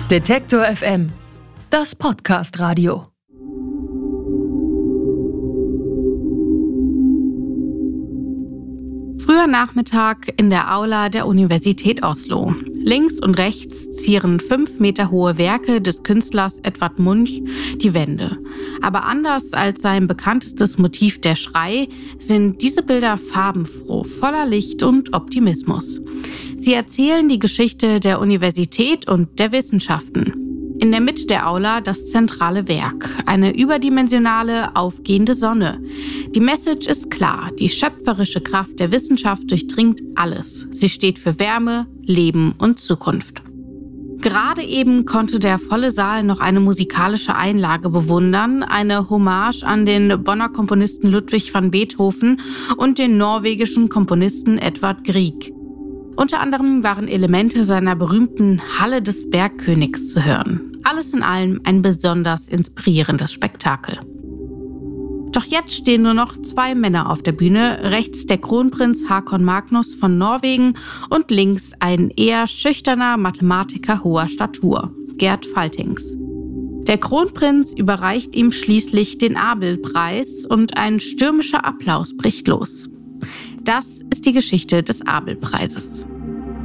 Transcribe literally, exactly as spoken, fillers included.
Detektor F M, das Podcast-Radio. Früher Nachmittag in der Aula der Universität Oslo. Links und rechts zieren fünf Meter hohe Werke des Künstlers Edvard Munch die Wände. Aber anders als sein bekanntestes Motiv der Schrei sind diese Bilder farbenfroh, voller Licht und Optimismus. Sie erzählen die Geschichte der Universität und der Wissenschaften. In der Mitte der Aula das zentrale Werk, eine überdimensionale, aufgehende Sonne. Die Message ist klar, die schöpferische Kraft der Wissenschaft durchdringt alles. Sie steht für Wärme, Leben und Zukunft. Gerade eben konnte der volle Saal noch eine musikalische Einlage bewundern, eine Hommage an den Bonner Komponisten Ludwig van Beethoven und den norwegischen Komponisten Edvard Grieg. Unter anderem waren Elemente seiner berühmten Halle des Bergkönigs zu hören. Alles in allem ein besonders inspirierendes Spektakel. Doch jetzt stehen nur noch zwei Männer auf der Bühne, rechts der Kronprinz Haakon Magnus von Norwegen und links ein eher schüchterner Mathematiker hoher Statur, Gerd Faltings. Der Kronprinz überreicht ihm schließlich den Abel-Preis und ein stürmischer Applaus bricht los. Das ist die Geschichte des Abel-Preises.